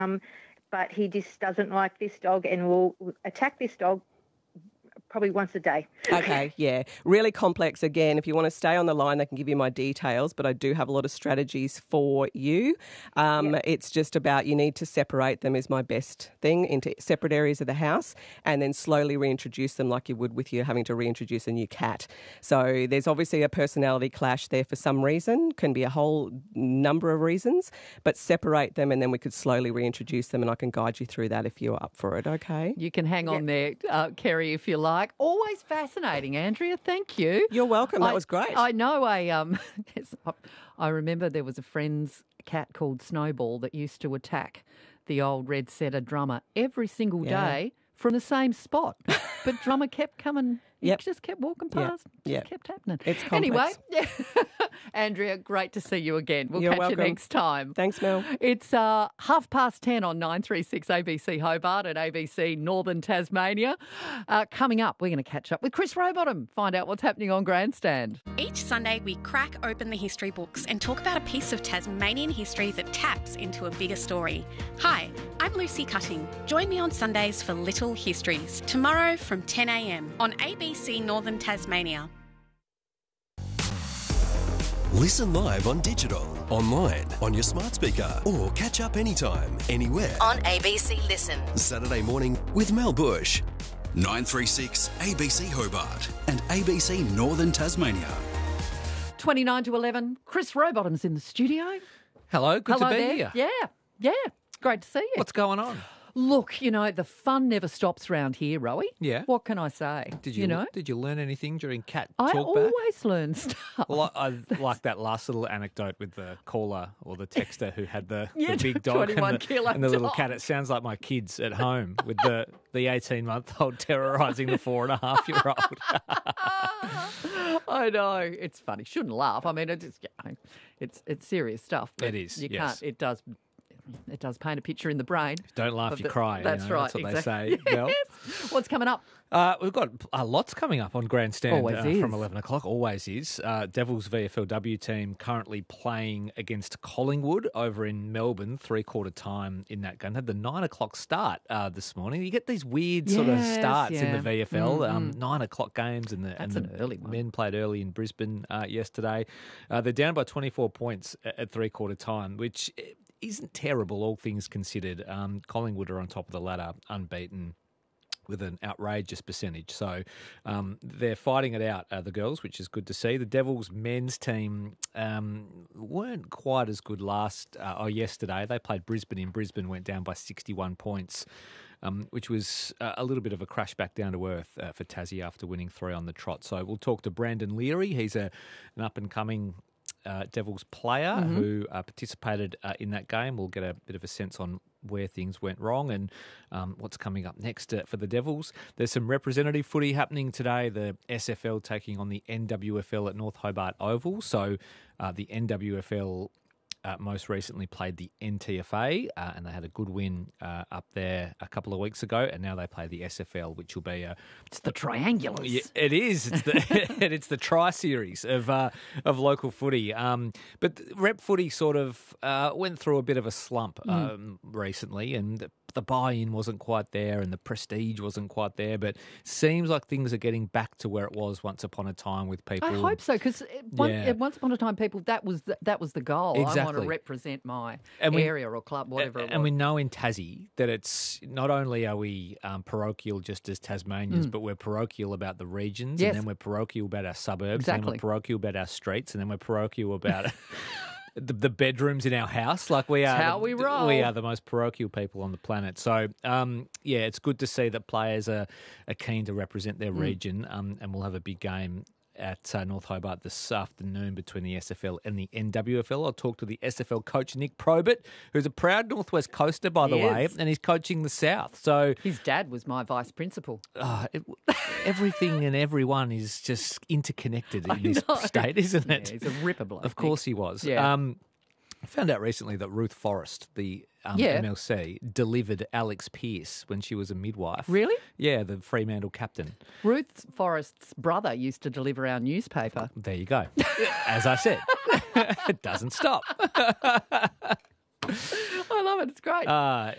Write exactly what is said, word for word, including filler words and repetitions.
Um, but he just doesn't like this dog and will attack this dog probably once a day. Okay, yeah. Really complex. Again, if you want to stay on the line, they can give you my details, but I do have a lot of strategies for you. Um, Yep. It's just about you need to separate them is my best thing into separate areas of the house and then slowly reintroduce them like you would with you having to reintroduce a new cat. So there's obviously a personality clash there for some reason, can be a whole number of reasons, but separate them and then we could slowly reintroduce them and I can guide you through that if you're up for it, okay? You can hang on there, uh, Kerry, if you like. Always fascinating, Andrea. Thank you. You're welcome. That I, was great. I know a, um, I remember there was a friend's cat called Snowball that used to attack the old Red Setter drummer every single Yeah. day from the same spot. But drummer kept coming. He Yep. just kept walking Yep. past. Just Yep. kept happening. It's Anyway, complex. Andrea, great to see you again. We'll You're catch welcome. you next time. Thanks, Mel. It's uh, half past ten on nine three six A B C Hobart and A B C Northern Tasmania. Uh, coming up, we're going to catch up with Chris Rowbottom, find out what's happening on Grandstand. Each Sunday, we crack open the history books and talk about a piece of Tasmanian history that taps into a bigger story. Hi, I'm Lucy Cutting. Join me on Sundays for Little Histories, tomorrow from ten a m on A B C Northern Tasmania. Listen live on digital, online, on your smart speaker, or catch up anytime, anywhere. On A B C Listen. Saturday morning with Mel Bush. nine three six A B C Hobart and A B C Northern Tasmania. twenty-nine to eleven, Chris Rowbottom's in the studio. Hello, good Hello to be there. here. Yeah, yeah. Great to see you. What's going on? Look, you know, the fun never stops round here, Rowie. Yeah. What can I say? Did you, you know? did you learn anything during Cat I Talkback? always learn stuff. Well, I, I like that last little anecdote with the caller or the texter who had the, Yeah, the big dog and twenty-one the, kilo and the little dog. cat. It sounds like my kids at home with the the eighteen-month-old terrorising the four-and-a-half-year-old. I know. It's funny. Shouldn't laugh. I mean, it is, it's it's serious stuff. but It is, You yes. can't. It does. It does paint a picture in the brain. Don't laugh, of you the- cry. you That's know, right. That's what exactly. they say. Mel. Yes. What's coming up? Uh, we've got uh, lots coming up on Grandstand Always uh, is. from eleven o'clock. Always is. Uh, Devils V F L W team currently playing against Collingwood over in Melbourne, three-quarter time in that game. Had the nine o'clock start uh, this morning. You get these weird sort of Yes, starts in yeah. the V F L. Mm, Um, mm. nine o'clock games and the, That's and an the early one. men played early in Brisbane uh, yesterday. Uh, they're down by twenty-four points at, at three-quarter time, which isn't terrible, all things considered. Um, Collingwood are on top of the ladder, unbeaten, with an outrageous percentage. So um, they're fighting it out, uh, the girls, which is good to see. The Devils men's team um, weren't quite as good last uh, or yesterday. They played Brisbane in Brisbane, went down by sixty-one points. Um, which was uh, a little bit of a crash back down to earth uh, for Tassie after winning three on the trot. So we'll talk to Brandon Leary. He's a, an up-and-coming uh, Devils player Mm-hmm. who uh, participated uh, in that game. We'll get a bit of a sense on where things went wrong and um, what's coming up next uh, for the Devils. There's some representative footy happening today. The S F L taking on the N W F L at North Hobart Oval. So uh, the N W F L Uh, most recently played the N T F A uh, and they had a good win uh, up there a couple of weeks ago, and now they play the S F L, which will be a It's the triangulars. yeah, it is. It's the it's the tri series of uh, of local footy. Um, but rep footy sort of uh, went through a bit of a slump um, recently, and the, the buy-in wasn't quite there, and the prestige wasn't quite there. But seems like things are getting back to where it was once upon a time with people. I hope so, because Yeah. once upon a time, people that was the, that was the goal. I want Exactly. to represent my And we- area or club, whatever. And, it and was. we know in Tassie that it's not only are we um, parochial just as Tasmanians, but we're parochial about the regions, Yes. and then we're parochial about our suburbs, and then Exactly. we're parochial about our streets, and then we're parochial about the, the bedrooms in our house. Like we are, how the, we roll. We are the most parochial people on the planet. So, um, yeah, it's good to see that players are, are keen to represent their region, um, and we'll have a big game at uh, North Hobart this afternoon between the S F L and the N W F L. I'll talk to the S F L coach, Nick Probert, who's a proud Northwest coaster, by the He way, is. and he's coaching the South. So His dad was my vice principal. uh, it, everything and everyone is just interconnected in this know. state, isn't Yeah, it? he's a ripper bloke. Of course he was. Yeah. Um, I found out recently that Ruth Forrest, the um, Yeah. M L C, delivered Alex Pearce when she was a midwife. Really? Yeah, the Fremantle captain. Ruth Forrest's brother used to deliver our newspaper. There you go. As I said, it doesn't stop. I love it. It's great. Uh,